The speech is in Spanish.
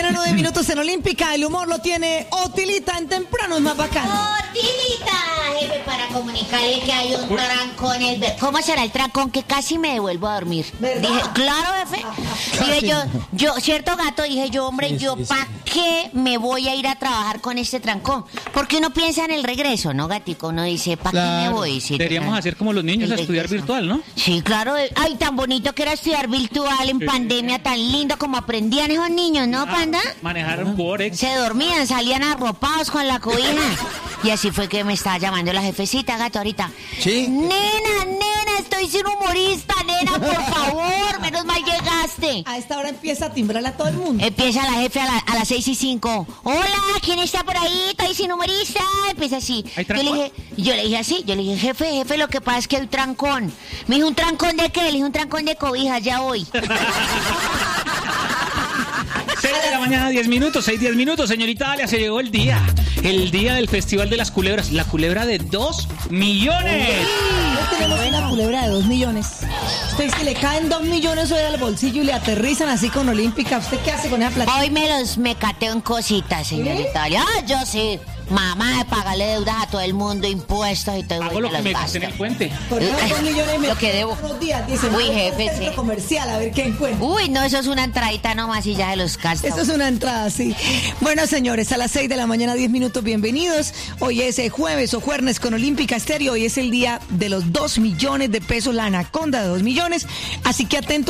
9 minutos en Olímpica. El humor lo tiene Otilita en Temprano es más bacano. Otilita, jefe, para comunicarle que hay un trancón. ¿Cómo será el trancón? Que casi me devuelvo a dormir. ¿Verdad? Dije, claro, jefe. Dije yo, cierto gato, dije yo, hombre, ¿para qué me voy a ir a trabajar con este trancón? Porque uno piensa en el regreso, ¿no, gatico? Uno dice, ¿para qué me voy? Si deberíamos hacer como los niños a estudiar virtual, ¿no? Sí, claro. Ay, tan bonito que era estudiar virtual en pandemia, tan lindo como aprendían esos niños, ¿no, Panda? Manejar un Borex. Se dormían, salían arropados con la cobija. Y así fue que me estaba llamando la jefecita, gato, ahorita. ¿Sí? Nena, estoy sin humorista, nena, por favor, menos mal llegaste. A esta hora empieza a timbrar a todo el mundo. Empieza la jefe a las 6:05. Hola, ¿quién está por ahí? Estoy sin humorista. Empieza así. Yo le dije así, jefe, lo que pasa es que hay un trancón. Me dijo, ¿un trancón de qué? Le dije, un trancón de cobijas, ya voy. 6 de la mañana, 10 minutos, 10 minutos, señorita Dalia, se llegó el día del Festival de las Culebras, la culebra de 2 millones. Hoy tenemos una culebra de 2 millones. Usted, si le caen 2 millones hoy al bolsillo y le aterrizan así con Olímpica, ¿usted qué hace con esa plata? Hoy me cateo en cositas, señorita Dalia. Yo sí. Mamá, de pagarle deudas a todo el mundo, impuestos y todo. Hago lo que me gasté en el puente. Por esos 2 millones me lo que debo. unos días, dicen, Uy, jefe, centro sí. comercial, a ver qué encuentro. Uy, no, eso es una entradita nomás y ya de los castos. Eso es una entrada, sí. Bueno, señores, a las 6 de la mañana, 10 minutos, bienvenidos. Hoy es jueves o jueves con Olímpica Estéreo. Hoy es el día de los 2 millones de pesos, la anaconda de 2 millones. Así que atentos.